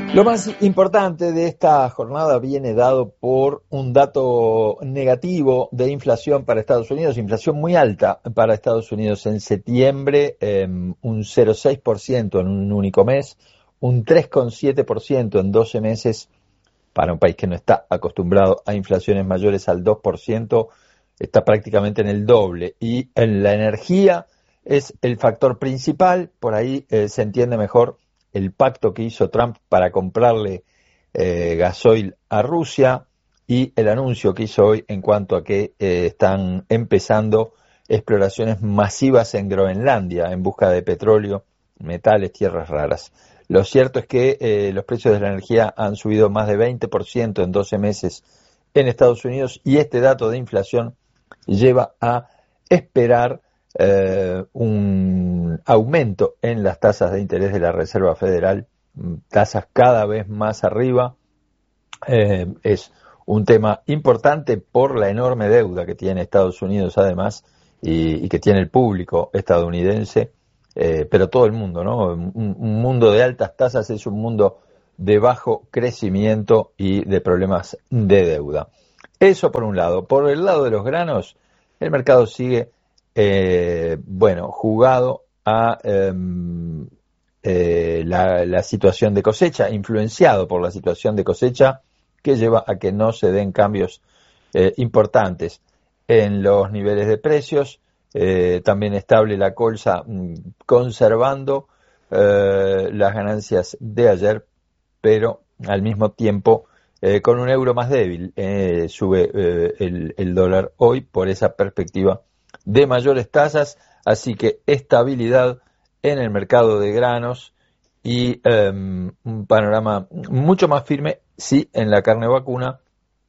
Lo más importante de esta jornada viene dado por un dato negativo de inflación para Estados Unidos, inflación muy alta para Estados Unidos en septiembre, un 0,6% en un único mes, un 3,7% en 12 meses. Para un país que no está acostumbrado a inflaciones mayores al 2%, está prácticamente en el doble. Y en la energía es el factor principal, por ahí se entiende mejor el pacto que hizo Trump para comprarle gasoil a Rusia y el anuncio que hizo hoy en cuanto a que están empezando exploraciones masivas en Groenlandia en busca de petróleo, metales, tierras raras. Lo cierto es que los precios de la energía han subido más de 20% en 12 meses en Estados Unidos y este dato de inflación lleva a esperar un aumento en las tasas de interés de la Reserva Federal, tasas cada vez más arriba. Es un tema importante por la enorme deuda que tiene Estados Unidos además y que tiene el público estadounidense. Pero todo el mundo, ¿no? Un mundo de altas tasas es un mundo de bajo crecimiento y de problemas de deuda. Eso por un lado. Por el lado de los granos, el mercado sigue, jugado a la situación de cosecha, influenciado por la situación de cosecha que lleva a que no se den cambios importantes en los niveles de precios. También estable la colza, conservando las ganancias de ayer, pero al mismo tiempo con un euro más débil. Sube el dólar hoy por esa perspectiva de mayores tasas, así que estabilidad en el mercado de granos y un panorama mucho más firme, sí, en la carne vacuna,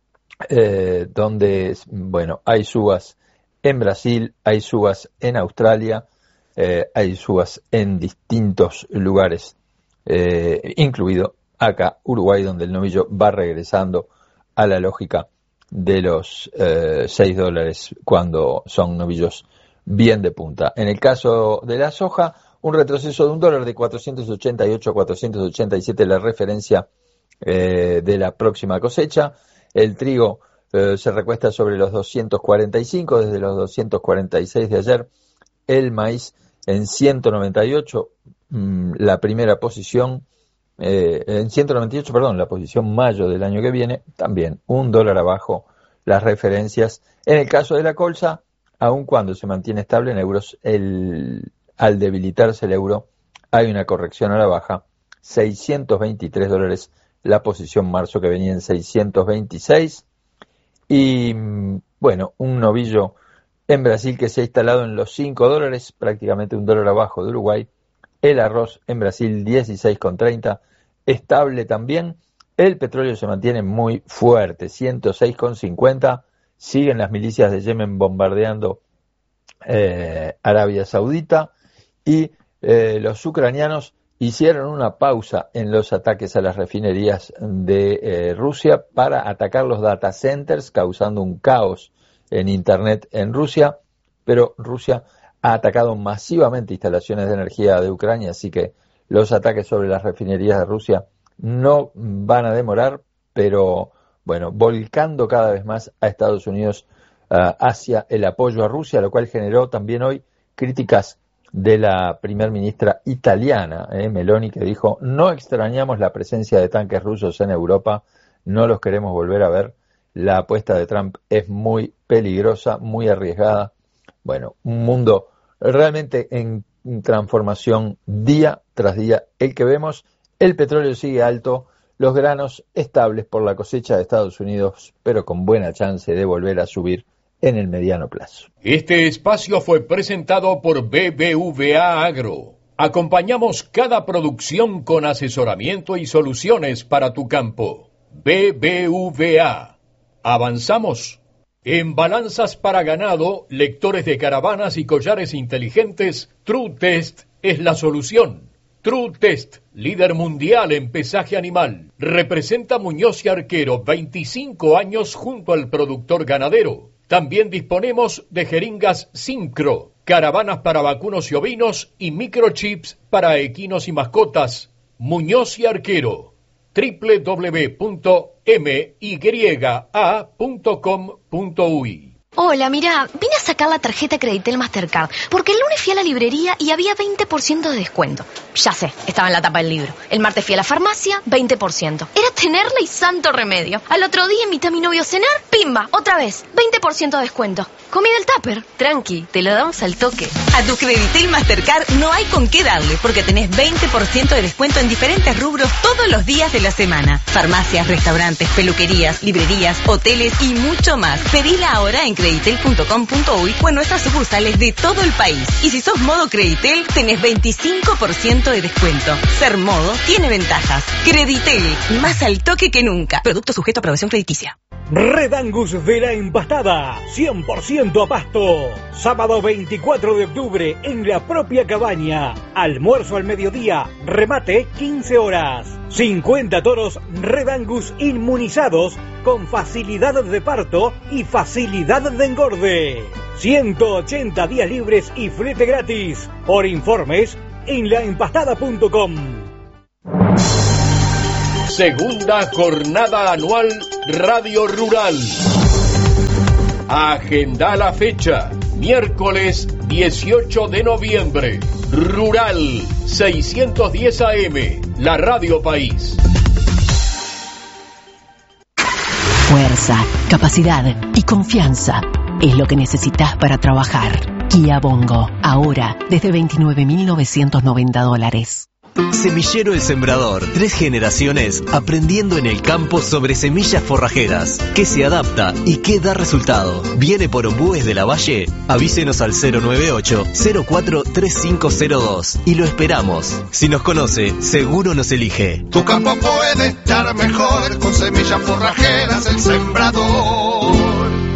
donde, hay subas en Brasil, hay subas en Australia, hay subas en distintos lugares, incluido acá Uruguay, donde el novillo va regresando a la lógica de los $6 cuando son novillos bien de punta. En el caso de la soja, un retroceso de $1 de 488 a 487 la referencia de la próxima cosecha. El trigo se recuesta sobre los 245 desde los 246 de ayer. El maíz en 198, la primera posición, en 198, perdón, la posición mayo del año que viene, también $1 abajo las referencias. En el caso de la colza, aun cuando se mantiene estable en euros, al debilitarse el euro, hay una corrección a la baja, $623, la posición marzo que venía en 626. Y un novillo en Brasil que se ha instalado en los $5, prácticamente $1 abajo de Uruguay. El arroz en Brasil 16,30, estable también. El petróleo se mantiene muy fuerte, 106,50. Siguen las milicias de Yemen bombardeando Arabia Saudita y los ucranianos hicieron una pausa en los ataques a las refinerías de Rusia para atacar los data centers, causando un caos en Internet en Rusia, pero Rusia ha atacado masivamente instalaciones de energía de Ucrania, así que los ataques sobre las refinerías de Rusia no van a demorar, pero volcando cada vez más a Estados Unidos hacia el apoyo a Rusia, lo cual generó también hoy críticas de la primer ministra italiana, Meloni, que dijo: no extrañamos la presencia de tanques rusos en Europa, no los queremos volver a ver, la apuesta de Trump es muy peligrosa, muy arriesgada. Un mundo realmente en transformación día tras día el que vemos. El petróleo sigue alto, los granos estables por la cosecha de Estados Unidos, pero con buena chance de volver a subir en el mediano plazo. Este espacio fue presentado por BBVA Agro. Acompañamos cada producción con asesoramiento y soluciones para tu campo. BBVA. Avanzamos. En balanzas para ganado, lectores de caravanas y collares inteligentes, True Test es la solución. True Test, líder mundial en pesaje animal. Representa Muñoz y Arquero, 25 años junto al productor ganadero. También disponemos de jeringas Syncro, caravanas para vacunos y ovinos y microchips para equinos y mascotas. Muñoz y Arquero. www.mya.com.uy. Hola, mira, vine a sacar la tarjeta Creditel Mastercard porque el lunes fui a la librería y había 20% de descuento. Ya sé, estaba en la tapa del libro. El martes fui a la farmacia, 20%. Era tenerla y santo remedio. Al otro día invité a mi novio a cenar, pimba, otra vez, 20% de descuento. Comí del tupper. Tranqui, te lo damos al toque. A tu Creditel Mastercard no hay con qué darle porque tenés 20% de descuento en diferentes rubros todos los días de la semana. Farmacias, restaurantes, peluquerías, librerías, hoteles y mucho más. Pedila ahora en creditel.com.uy o en nuestras sucursales de todo el país. Y si sos modo Creditel, tenés 25% de descuento. Ser modo tiene ventajas. Creditel, más al toque que nunca. Producto sujeto a aprobación crediticia. Red Angus de la Empastada, 100% a pasto. Sábado 24 de octubre en la propia cabaña. Almuerzo al mediodía, remate 15 horas. 50 toros Red Angus inmunizados con facilidad de parto y facilidad de engorde. 180 días libres y flete gratis. Por informes en laempastada.com. Segunda jornada anual Radio Rural. Agenda la fecha. Miércoles 18 de noviembre. Rural 610 AM. La Radio País. Fuerza, capacidad y confianza es lo que necesitas para trabajar. Kia Bongo, ahora desde $29.990. Semillero El Sembrador, 3 generaciones aprendiendo en el campo sobre semillas forrajeras, qué se adapta y qué da resultado. ¿Viene por Ombúes de la Valle? Avísenos al 098-043502 y lo esperamos. Si nos conoce, seguro nos elige. Tu campo puede estar mejor con semillas forrajeras El Sembrador.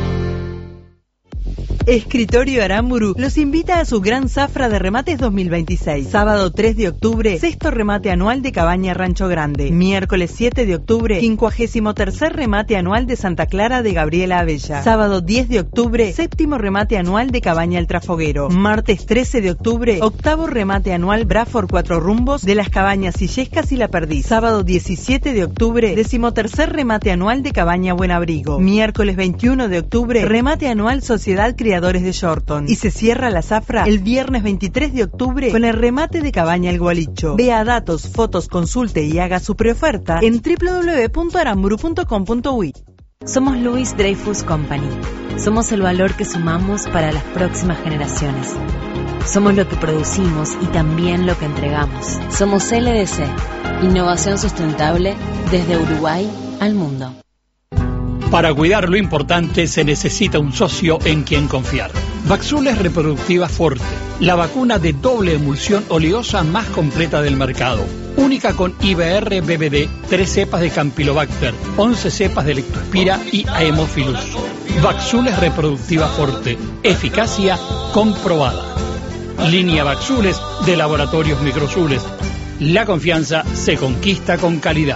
Escritorio Aramburu los invita a su gran zafra de remates 2026. Sábado 3 de octubre, sexto remate anual de Cabaña Rancho Grande. Miércoles 7 de octubre, 53º remate anual de Santa Clara de Gabriela Abella. Sábado 10 de octubre, séptimo remate anual de Cabaña El Trafoguero. Martes 13 de octubre, octavo remate anual Braford 4 Rumbos de las Cabañas Illescas y La Perdiz. Sábado 17 de octubre, 13º remate anual de Cabaña Buenabrigo. Miércoles 21 de octubre, remate anual Sociedad Criadores de Shorton. Y se cierra la zafra el viernes 23 de octubre con el remate de Cabaña El Gualicho. Vea datos, fotos, consulte y haga su preoferta en www.aramburu.com.uy. Somos Louis Dreyfus Company. Somos el valor que sumamos para las próximas generaciones. Somos lo que producimos y también lo que entregamos. Somos LDC, innovación sustentable desde Uruguay al mundo. Para cuidar lo importante se necesita un socio en quien confiar. Vaxules Reproductiva Forte, la vacuna de doble emulsión oleosa más completa del mercado. Única con IBR-BBD, 3 cepas de Campylobacter, 11 cepas de Lectospira y Haemophilus. Vaxules Reproductiva Forte, eficacia comprobada. Línea Vaxules de Laboratorios Microzules. La confianza se conquista con calidad.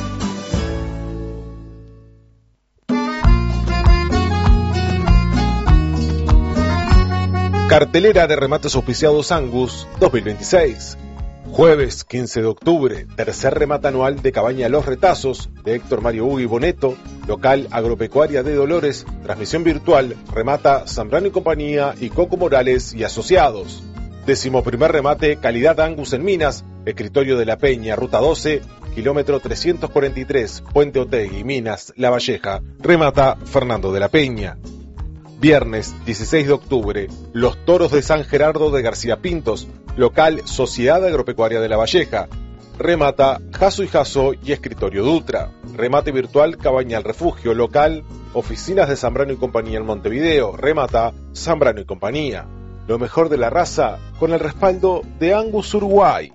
Cartelera de remates auspiciados Angus 2026. Jueves 15 de octubre, tercer remate anual de Cabaña Los Retazos de Héctor Mario Hugo y Boneto, local agropecuaria de Dolores, transmisión virtual, remata Zambrano y Compañía y Coco Morales y Asociados. 11º remate Calidad Angus en Minas, escritorio de la Peña, ruta 12, kilómetro 343, Puente Otegui, Minas, La Valleja, remata Fernando de la Peña. Viernes 16 de octubre, Los Toros de San Gerardo de García Pintos, local Sociedad Agropecuaria de La Valleja. Remata Jaso y Jaso y Escritorio Dutra. Remate virtual Cabaña El Refugio, local Oficinas de Zambrano y Compañía en Montevideo. Remata Zambrano y Compañía. Lo mejor de la raza con el respaldo de Angus Uruguay.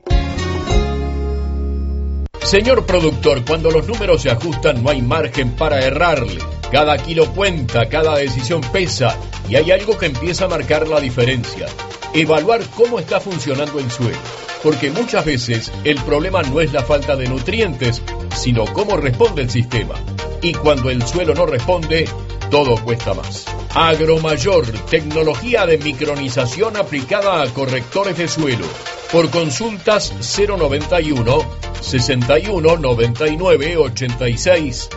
Señor productor, cuando los números se ajustan no hay margen para errarle. Cada kilo cuenta, cada decisión pesa y hay algo que empieza a marcar la diferencia. Evaluar cómo está funcionando el suelo, porque muchas veces el problema no es la falta de nutrientes, sino cómo responde el sistema. Y cuando el suelo no responde, todo cuesta más. Agromayor, tecnología de micronización aplicada a correctores de suelo. Por consultas 091 61 99 86.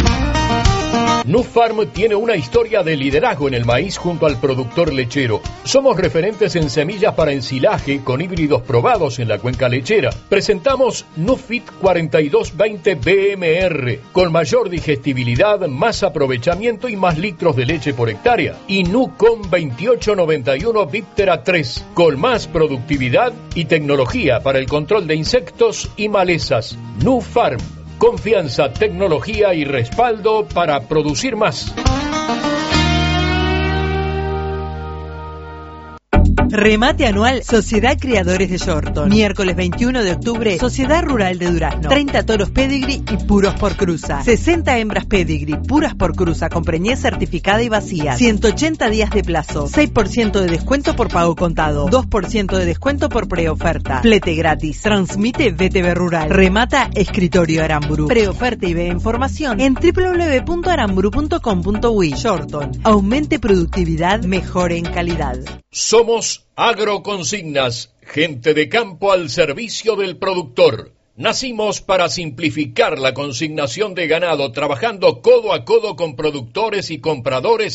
Nufarm tiene una historia de liderazgo en el maíz junto al productor lechero. Somos referentes en semillas para ensilaje con híbridos probados en la cuenca lechera. Presentamos Nufit 4220 BMR con mayor digestibilidad, más aprovechamiento y más litros de leche por hectárea. Y Nucom 2891 Viptera 3 con más productividad y tecnología para el control de insectos y malezas. Nufarm. Confianza, tecnología y respaldo para producir más. Remate anual Sociedad Criadores de Yorton. Miércoles 21 de octubre, Sociedad Rural de Durazno. 30 toros pedigree y puros por cruza. 60 hembras pedigree, puras por cruza, con preñez certificada y vacía. 180 días de plazo. 6% de descuento por pago contado. 2% de descuento por preoferta. Flete gratis. Transmite VTV Rural. Remata Escritorio Aramburu. Preoferta y ve información en www.aramburu.com.uy. Yorton. Aumente productividad, mejore en calidad. Somos Agroconsignas, gente de campo al servicio del productor. Nacimos para simplificar la consignación de ganado, trabajando codo a codo con productores y compradores